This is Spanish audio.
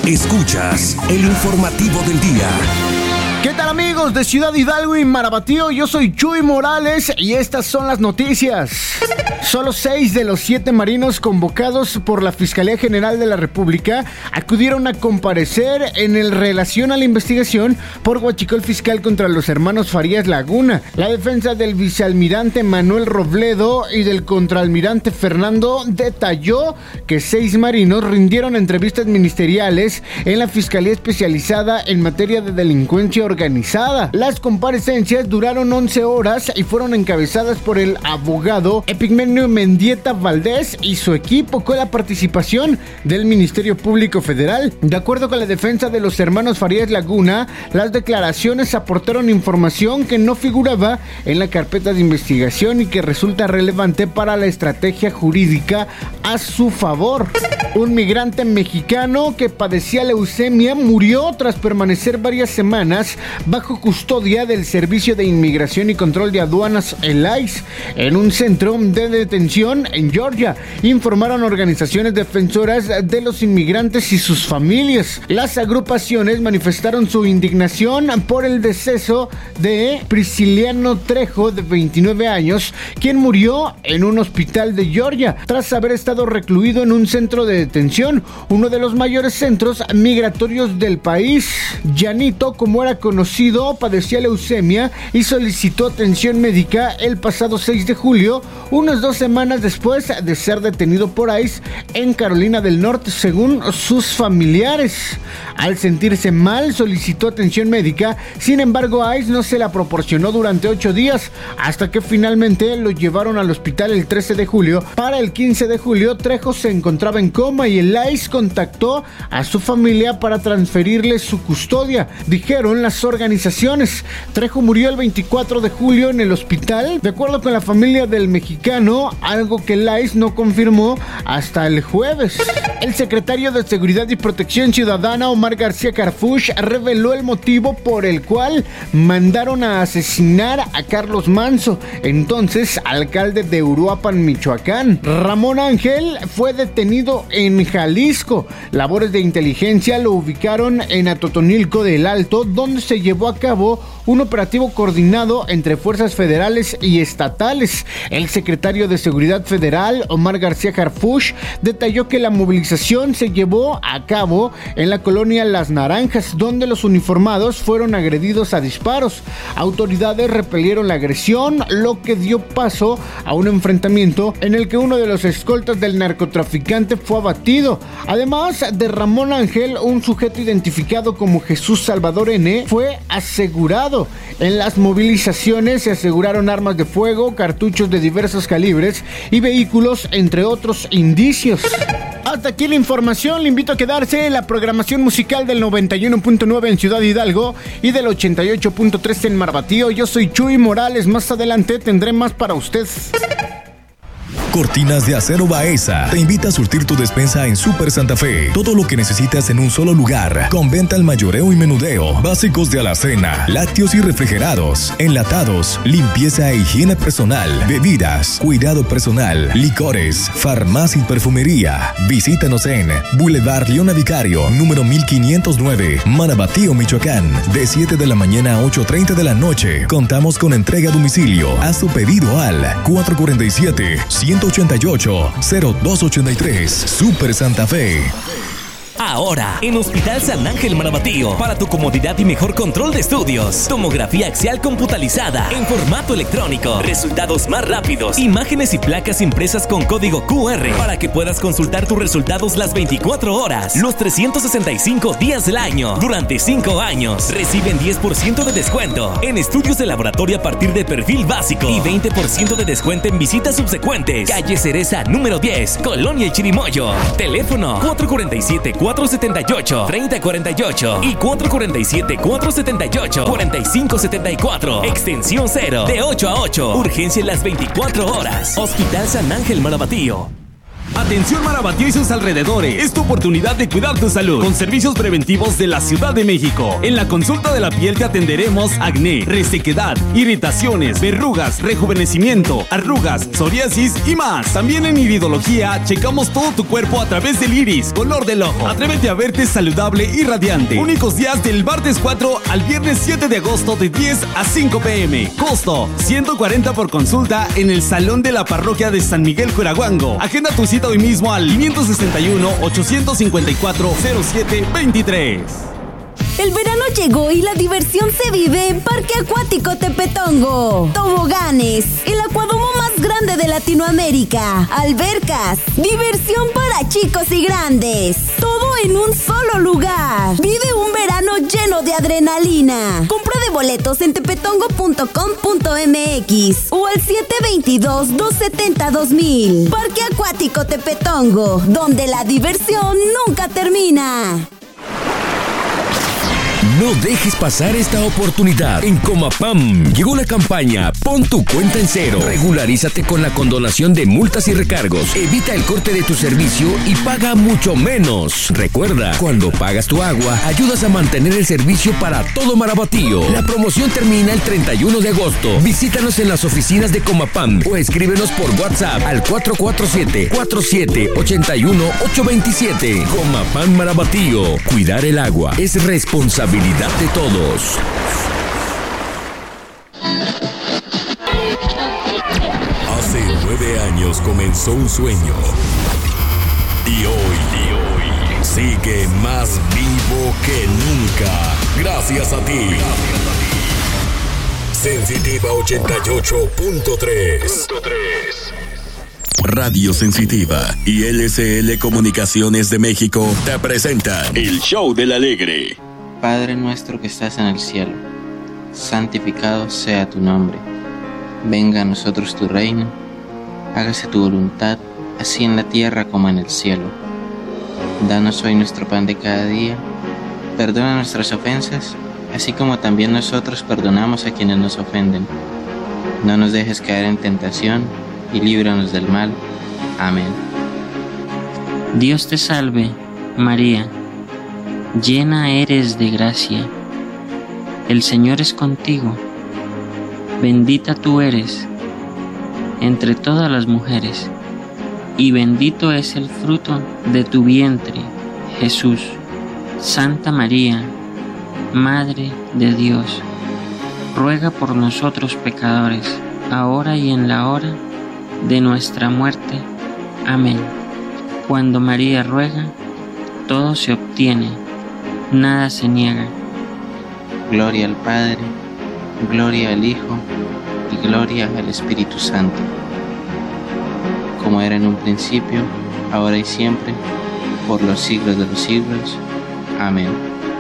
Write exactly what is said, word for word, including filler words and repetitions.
Escuchas el informativo del día. ¿Qué tal, amigos de Ciudad Hidalgo y Marabatío? Yo soy Chuy Morales y estas son las noticias. Solo seis de los siete marinos convocados por la Fiscalía General de la República acudieron a comparecer en el relación a la investigación por huachicol fiscal contra los hermanos Farías Laguna. La defensa del vicealmirante Manuel Robledo y del contraalmirante Fernando detalló que seis marinos rindieron entrevistas ministeriales en la Fiscalía Especializada en materia de delincuencia organizada. Las comparecencias duraron once horas y fueron encabezadas por el abogado Epigmenio Mendieta Valdés y su equipo, con la participación del Ministerio Público Federal. De acuerdo con la defensa de los hermanos Farías Laguna, las declaraciones aportaron información que no figuraba en la carpeta de investigación y que resulta relevante para la estrategia jurídica a su favor. Un migrante mexicano que padecía leucemia murió tras permanecer varias semanas bajo custodia del Servicio de Inmigración y Control de Aduanas, el I C E, en un centro de detención en Georgia, informaron organizaciones defensoras de los inmigrantes y sus familias. Las agrupaciones manifestaron su indignación por el deceso de Prisciliano Trejo, de veintinueve años, quien murió en un hospital de Georgia tras haber estado recluido en un centro de detención, uno de los mayores centros migratorios del país. Janito, como era conocido, padecía leucemia y solicitó atención médica el pasado seis de julio, unas dos semanas después de ser detenido por I C E en Carolina del Norte, según sus familiares. Al sentirse mal, solicitó atención médica, sin embargo, I C E no se la proporcionó durante ocho días, hasta que finalmente lo llevaron al hospital el trece de julio. Para el quince de julio, Trejo se encontraba en coma y el I C E contactó a su familia para transferirle su custodia, dijeron las organizaciones. Trejo murió el veinticuatro de julio en el hospital, de acuerdo con la familia del mexicano, algo que el I C E no confirmó hasta el jueves. El secretario de Seguridad y Protección Ciudadana, Omar García Harfuch, reveló el motivo por el cual mandaron a asesinar a Carlos Manzo, entonces alcalde de Uruapan, Michoacán. Ramón Ángel fue detenido en Jalisco. Labores de inteligencia lo ubicaron en Atotonilco del Alto, donde se llevó a cabo un operativo coordinado entre fuerzas federales y estatales. El secretario de Seguridad Federal, Omar García Harfuch, detalló que la movilización se llevó a cabo en la colonia Las Naranjas, donde los uniformados fueron agredidos a disparos. Autoridades repelieron la agresión, lo que dio paso a un enfrentamiento en el que uno de los escoltas del narcotraficante fue abatido. Además de Ramón Ángel, un sujeto identificado como Jesús Salvador N. fue asegurado. En las movilizaciones se aseguraron armas de fuego, cartuchos de diversos calibres y vehículos, entre otros indicios. Hasta aquí la información. Le invito a quedarse en la programación musical del noventa y uno punto nueve en Ciudad Hidalgo y del ochenta y ocho punto tres en Marabatío. Yo soy Chuy Morales. Más adelante tendré más para usted. Cortinas de Acero Baeza te invita a surtir tu despensa en Super Santa Fe. Todo lo que necesitas en un solo lugar, con venta al mayoreo y menudeo, básicos de alacena, lácteos y refrigerados, enlatados, limpieza e higiene personal, bebidas, cuidado personal, licores, farmacia y perfumería. Visítanos en Boulevard Leona Vicario, número mil quinientos nueve, Marabatío, Michoacán, de siete de la mañana a ocho treinta de la noche. Contamos con entrega a domicilio. Haz tu pedido al cuatro cuatro siete, uno ochenta y ocho, cero dos ochenta y tres. Super Santa Fe. Ahora, en Hospital San Ángel Marabatío, para tu comodidad y mejor control de estudios. Tomografía axial computalizada en formato electrónico. Resultados más rápidos. Imágenes y placas impresas con código Q R para que puedas consultar tus resultados las veinticuatro horas, los trescientos sesenta y cinco días del año. Durante cinco años, reciben diez por ciento de descuento en estudios de laboratorio a partir de perfil básico y veinte por ciento de descuento en visitas subsecuentes. Calle Cereza, número diez, Colonia El Chirimoyo. Teléfono cuatro cuatro siete, cuatro siete ocho, tres cero cuatro ocho y cuatro cuatro siete, cuatro siete ocho, cuatro cinco siete cuatro. Extensión cero, de ocho a ocho. Urgencia en las veinticuatro horas. Hospital San Ángel Marabatío. Atención Marabatío y sus alrededores. Es tu oportunidad de cuidar tu salud con servicios preventivos de la Ciudad de México. En la consulta de la piel te atenderemos acné, resequedad, irritaciones, verrugas, rejuvenecimiento, arrugas, psoriasis y más. También en iridología checamos todo tu cuerpo a través del iris, color del ojo. Atrévete a verte saludable y radiante. Únicos días del martes cuatro al viernes siete de agosto de diez a cinco pm. Costo ciento cuarenta por consulta en el Salón de la Parroquia de San Miguel Curaguango. Agenda tu cita hoy mismo al quinientos sesenta y uno, ochocientos cincuenta y cuatro, cero siete veintitrés. El verano llegó y la diversión se vive en Parque Acuático Tepetongo. Toboganes, el acuadomo más grande de Latinoamérica. Albercas, diversión para chicos y grandes. Todo en un solo lugar. Vive un verano lleno de adrenalina. Compra de boletos en tepetongo punto com punto m x o al siete veintidós, dos setenta, dos mil. Parque Acuático Tepetongo, donde la diversión nunca termina. No dejes pasar esta oportunidad. En Comapam llegó la campaña Pon tu cuenta en cero. Regularízate con la condonación de multas y recargos. Evita el corte de tu servicio y paga mucho menos. Recuerda, cuando pagas tu agua, ayudas a mantener el servicio para todo Marabatío. La promoción termina el treinta y uno de agosto. Visítanos en las oficinas de Comapam o escríbenos por WhatsApp al cuatro cuatro siete, cuatro siete ocho uno, ocho dos siete. Comapam Marabatío. Cuidar el agua es responsabilidad de todos. Hace nueve años comenzó un sueño y hoy, y hoy sigue más vivo que nunca. Gracias a ti. Sensitiva ochenta y ocho punto tres. Radio Sensitiva y L S L Comunicaciones de México te presentan el Show del Alegre. Padre nuestro que estás en el cielo, santificado sea tu nombre. Venga a nosotros tu reino, hágase tu voluntad, así en la tierra como en el cielo. Danos hoy nuestro pan de cada día, perdona nuestras ofensas, así como también nosotros perdonamos a quienes nos ofenden. No nos dejes caer en tentación y líbranos del mal. Amén. Dios te salve, María, llena eres de gracia, el Señor es contigo, bendita tú eres entre todas las mujeres, y bendito es el fruto de tu vientre, Jesús. Santa María, Madre de Dios, ruega por nosotros pecadores, ahora y en la hora de nuestra muerte. Amén. Cuando María ruega, todo se obtiene, nada se niega. Gloria al Padre, gloria al Hijo y gloria al Espíritu Santo, como era en un principio, ahora y siempre, por los siglos de los siglos. Amén.